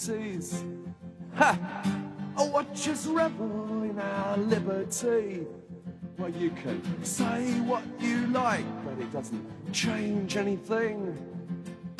seas. Ha! Oh, watch us revel in our liberty. Well, you can say what you like, but it doesn't change anything.